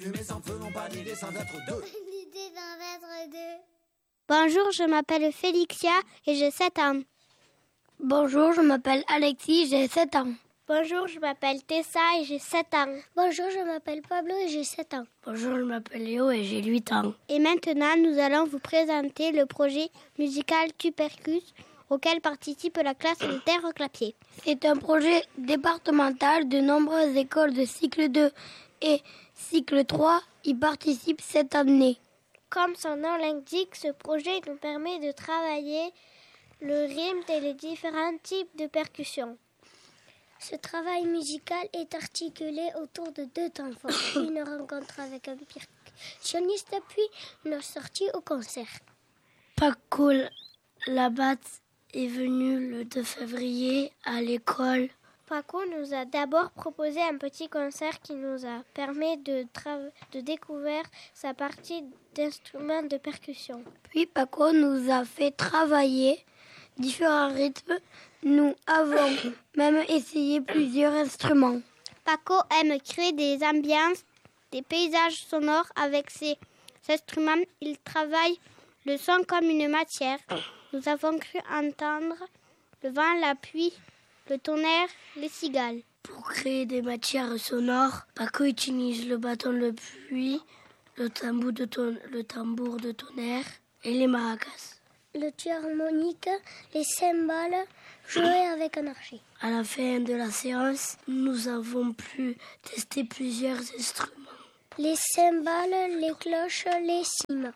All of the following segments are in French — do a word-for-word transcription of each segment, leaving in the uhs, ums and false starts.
Mais sans feu, non pas l'idée sans être deux. L'idée d'en être deux. Bonjour, je m'appelle Félixia et j'ai sept ans. Bonjour, je m'appelle Alexis, j'ai sept ans. Bonjour, je m'appelle Tessa et j'ai sept ans. Bonjour, je m'appelle Pablo et j'ai sept ans. Bonjour, je m'appelle Léo et j'ai huit ans. Et maintenant, nous allons vous présenter le projet musical Tupercus auquel participe la classe de Terre Clapier. C'est un projet départemental de nombreuses écoles de cycle deux et cycle trois y participent cette année. Comme son nom l'indique, ce projet nous permet de travailler le rythme et les différents types de percussions. Ce travail musical est articulé autour de deux temps forts. Une rencontre avec un percussionniste, puis une sortie au concert. Paco Labatte est venu le deux février à l'école. Paco nous a d'abord proposé un petit concert qui nous a permis de, tra- de découvrir sa partie d'instruments de percussion. Puis Paco nous a fait travailler différents rythmes. Nous avons même essayé plusieurs instruments. Paco aime créer des ambiances, des paysages sonores avec ses instruments. Il travaille le son comme une matière. Nous avons cru entendre le vent, la pluie, le tonnerre, les cigales. Pour créer des matières sonores, Paco utilise le bâton de pluie, le tambour de, ton... le tambour de tonnerre et les maracas. Le harmonique, les cymbales, jouer avec un archer. À la fin de la séance, nous avons pu tester plusieurs instruments. Les cymbales, les cloches, les cymbales.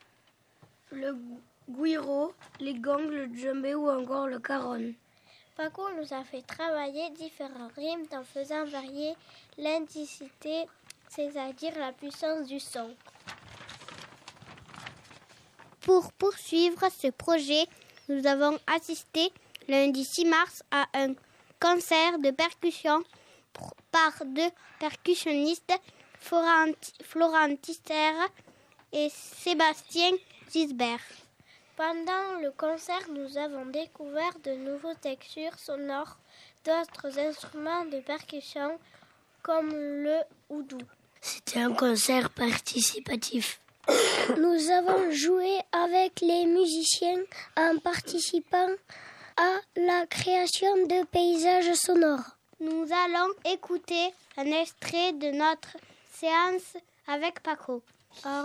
Le guiro, les gongs, le djembé ou encore le caron. Paco nous a fait travailler différents rythmes en faisant varier l'intensité, c'est-à-dire la puissance du son. Pour poursuivre ce projet, nous avons assisté lundi six mars à un concert de percussion par deux percussionnistes, Florent Tisser et Sébastien Gisbert. Pendant le concert, nous avons découvert de nouvelles textures sonores d'autres instruments de percussion comme le oudou. C'était un concert participatif. Nous avons joué avec les musiciens en participant à la création de paysages sonores. Nous allons écouter un extrait de notre séance avec Paco. Au